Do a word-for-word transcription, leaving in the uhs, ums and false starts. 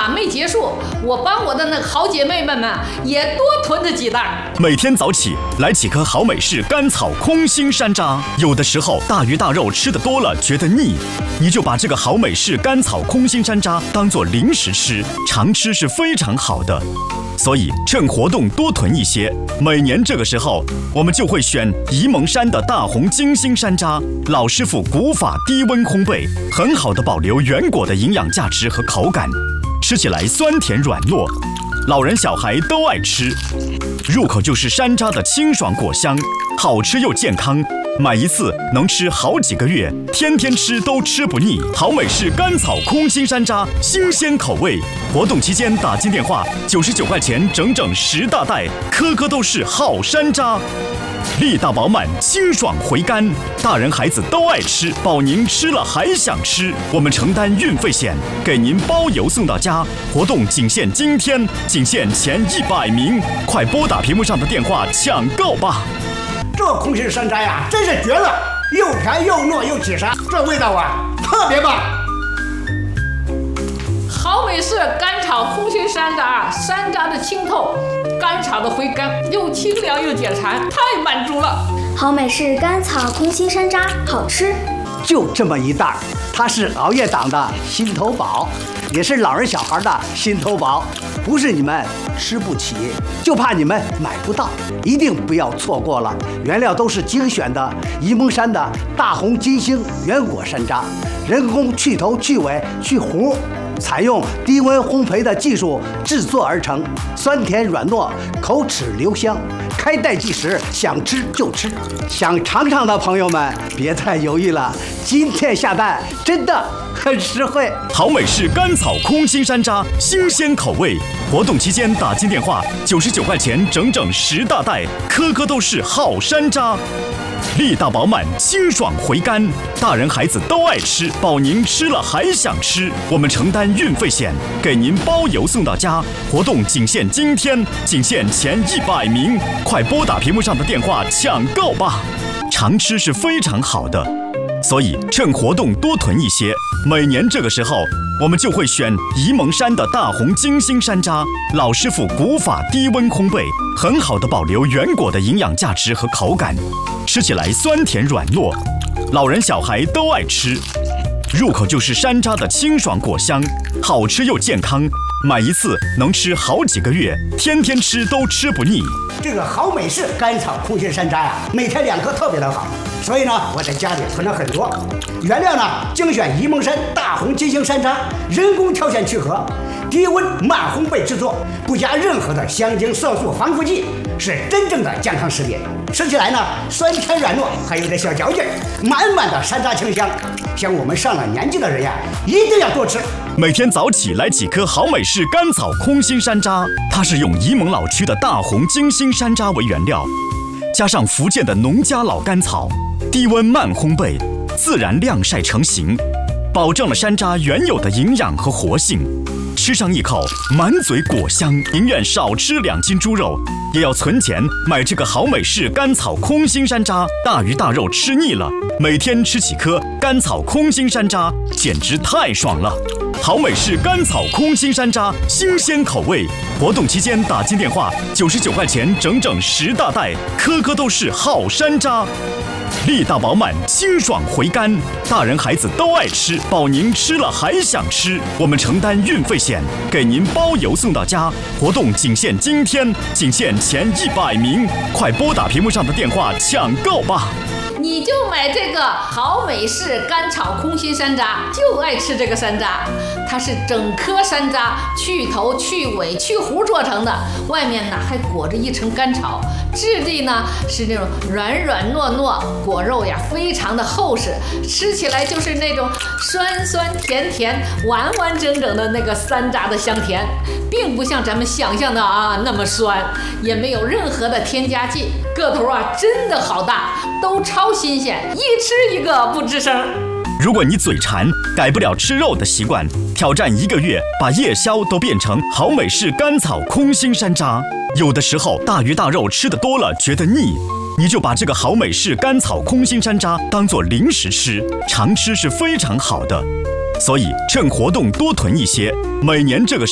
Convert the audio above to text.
啊没结束，我帮我的那个好姐妹们们也多囤着几袋。 每天早起来几颗好美式甘草空心山楂。有的时候大鱼大肉吃的多了觉得腻，你就把这个好美式甘草空心山楂当做零食吃，常吃是非常好的。所以趁活动多囤一些，每年这个时候我们就会选沂蒙山的大红金星山楂，老师傅古法低温烘焙，很好的保留原果的营养价值和口感，吃起来酸甜软糯，老人小孩都爱吃。入口就是山楂的清爽果香，好吃又健康，买一次能吃好几个月，天天吃都吃不腻。好美式甘草空心山楂，新鲜口味。活动期间打进电话，九十九块钱整整十大袋，颗颗都是好山楂，力大饱满，清爽回甘，大人孩子都爱吃，保您吃了还想吃。我们承担运费险，给您包邮送到家。活动仅限今天，仅限前一百名，快拨打屏幕上的电话抢购吧！ 这空心山楂呀，真是绝了，又甜又糯又起沙，这味道啊，特别棒。 好美式甘草空心山楂，山楂的清透，甘草的回甘，又清凉又解馋，太满足了。 好美式甘草空心山楂，好吃。 就这么一袋，它是熬夜党的心头宝，也是老人小孩的心头宝。不是你们吃不起，就怕你们买不到，一定不要错过了。原料都是精选的沂蒙山的大红金星原果山楂，人工去头去尾去核，采用低温烘焙的技术制作而成，酸甜软糯，口齿留香。开袋即食，想吃就吃。想尝尝的朋友们别再犹豫了，今天下单真的很实惠。 好美式甘草空心山楂，新鲜口味。活动期间打进电话，九十九块钱整整十大袋，颗颗都是好山楂，力大饱满，清爽回甘，大人孩子都爱吃，保您吃了还想吃。我们承担运费险，给您包邮送到家。活动仅限今天，仅限前一百名，快拨打屏幕上的电话抢购吧！常吃是非常好的，所以趁活动多囤一些。每年这个时候，我们就会选沂蒙山的大红金星山楂，老师傅古法低温烘焙，很好的保留原果的营养价值和口感，吃起来酸甜软糯，老人小孩都爱吃。入口就是山楂的清爽果香，好吃又健康，买一次能吃好几个月，天天吃都吃不腻。 这个好美式甘草空心山楂呀，每天两颗特别的好，所以呢，我在家里囤了很多。原料呢，精选沂蒙山大红金星山楂，人工挑选去核，低温慢烘焙制作，不加任何的香精、色素、防腐剂，是真正的健康食品。吃起来呢，酸甜软糯，还有点小嚼劲，满满的山楂清香。像我们上了年纪的人呀，一定要多吃。 每天早起来几颗好美式甘草空心山楂，它是用沂蒙老区的大红金星山楂为原料，加上福建的农家老甘草，低温慢烘焙，自然晾晒成型，保证了山楂原有的营养和活性。吃上一口，满嘴果香，宁愿少吃两斤猪肉，也要存钱买这个好美式甘草空心山楂。大鱼大肉吃腻了，每天吃几颗甘草空心山楂，简直太爽了！好美式甘草空心山楂，新鲜口味。活动期间打进电话，九十九块钱整整十大袋，颗颗都是好山楂，力大饱满，清爽回甘，大人孩子都爱吃，保您吃了还想吃。我们承担运费险，给您包邮送到家。活动仅限今天，仅限前一百名，快拨打屏幕上的电话抢购吧！ 你就买这个好美式甘草空心山楂，就爱吃这个山楂。它是整颗山楂去头去尾去核做成的，外面呢还裹着一层甘草，质地呢是那种软软糯糯，果肉呀非常的厚实，吃起来就是那种酸酸甜甜完完整整的那个山楂的香甜，并不像咱们想象的啊那么酸，也没有任何的添加剂，个头啊真的好大，都超新鲜，一吃一个不吱声。 如果你嘴馋，改不了吃肉的习惯，挑战一个月，把夜宵都变成好美式甘草空心山楂。有的时候大鱼大肉吃的多了觉得腻，你就把这个好美式甘草空心山楂当做零食吃，常吃是非常好的。所以趁活动多囤一些，每年这个